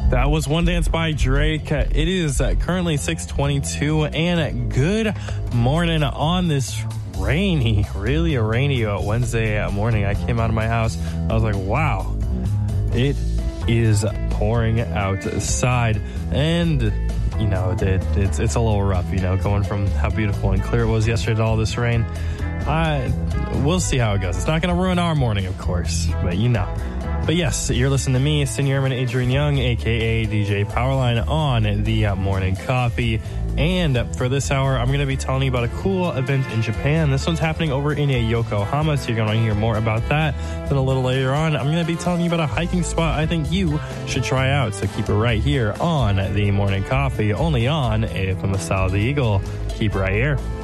That was One Dance by Drake. It is currently 6:22, and good morning on this rainy Wednesday morning. I came out of my house. I was like, wow, it is pouring outside. And, you know, it's a little rough, you know, going from how beautiful and clear it was yesterday to all this rain. We'll see how it goes. It's not going to ruin our morning, of course, but you know. But yes, you're listening to me, Senior Airman Adrian Young, a.k.a. DJ Powerline, on the Morning Coffee. And for this hour, I'm going to be telling you about a cool event in Japan. This one's happening over in Yokohama, so you're going to hear more about that. Then a little later on, I'm going to be telling you about a hiking spot I think you should try out. So keep it right here on the Morning Coffee, only on AFM Style the Eagle. Keep right here.